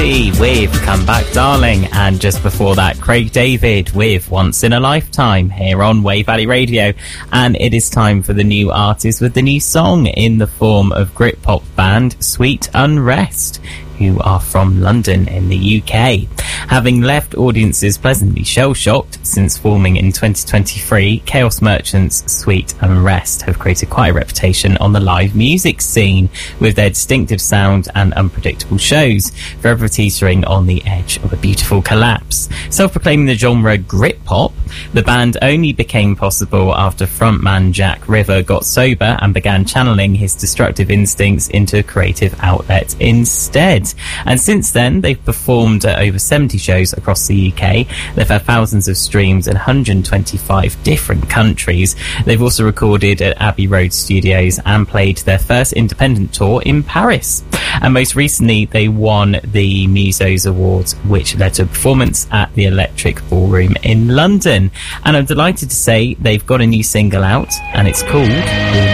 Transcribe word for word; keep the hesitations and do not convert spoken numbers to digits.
T with Come Back Darling, and just before that Craig David with Once in a Lifetime here on Wave Valley Radio. And it is time for the new artist with the new song in the form of Grit pop band Sweet Unrest, who are from London in the U K. Having left audiences pleasantly shell-shocked since forming in twenty twenty-three, Chaos Merchant's Sweet Unrest have created quite a reputation on the live music scene with their distinctive sound and unpredictable shows, forever teetering on the edge of a beautiful collapse. Self-proclaiming the genre grit pop, the band only became possible after frontman Jack River got sober and began channeling his destructive instincts into a creative outlet instead. And since then, they've performed at over seventy shows across the U K. They've had thousands of streams in one hundred twenty-five different countries. They've also recorded at Abbey Road Studios and played their first independent tour in Paris. And most recently, they won the Musos Awards, which led to a performance at the Electric Ballroom in London. And I'm delighted to say they've got a new single out, and it's called